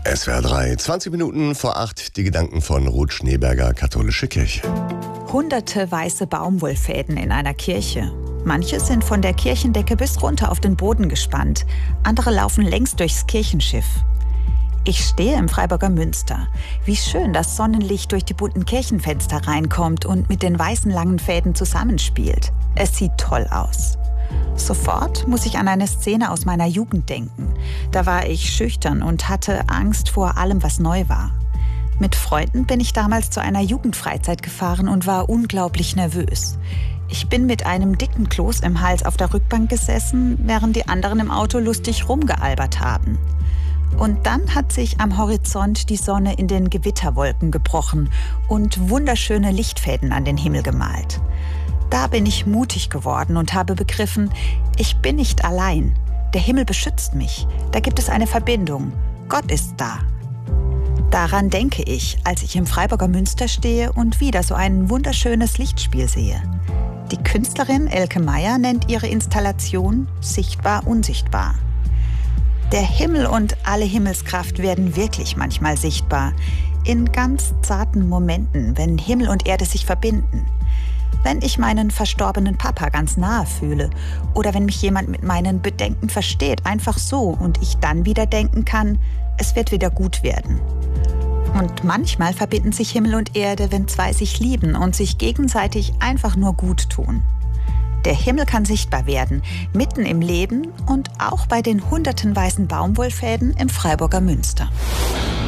SWR 3, 20 Minuten vor 8, die Gedanken von Ruth Schneeberger, Katholische Kirche. Hunderte weiße Baumwollfäden in einer Kirche. Manche sind von der Kirchendecke bis runter auf den Boden gespannt. Andere laufen längs durchs Kirchenschiff. Ich stehe im Freiburger Münster. Wie schön das Sonnenlicht durch die bunten Kirchenfenster reinkommt und mit den weißen langen Fäden zusammenspielt. Es sieht toll aus. Sofort muss ich an eine Szene aus meiner Jugend denken. Da war ich schüchtern und hatte Angst vor allem, was neu war. Mit Freunden bin ich damals zu einer Jugendfreizeit gefahren und war unglaublich nervös. Ich bin mit einem dicken Kloß im Hals auf der Rückbank gesessen, während die anderen im Auto lustig rumgealbert haben. Und dann hat sich am Horizont die Sonne in den Gewitterwolken gebrochen und wunderschöne Lichtfäden an den Himmel gemalt. Da bin ich mutig geworden und habe begriffen, ich bin nicht allein. Der Himmel beschützt mich. Da gibt es eine Verbindung. Gott ist da. Daran denke ich, als ich im Freiburger Münster stehe und wieder so ein wunderschönes Lichtspiel sehe. Die Künstlerin Elke Meyer nennt ihre Installation Sichtbar Unsichtbar. Der Himmel und alle Himmelskraft werden wirklich manchmal sichtbar. In ganz zarten Momenten, wenn Himmel und Erde sich verbinden. Wenn ich meinen verstorbenen Papa ganz nahe fühle oder wenn mich jemand mit meinen Bedenken versteht, einfach so und ich dann wieder denken kann, es wird wieder gut werden. Und manchmal verbinden sich Himmel und Erde, wenn zwei sich lieben und sich gegenseitig einfach nur gut tun. Der Himmel kann sichtbar werden, mitten im Leben und auch bei den hunderten weißen Baumwollfäden im Freiburger Münster.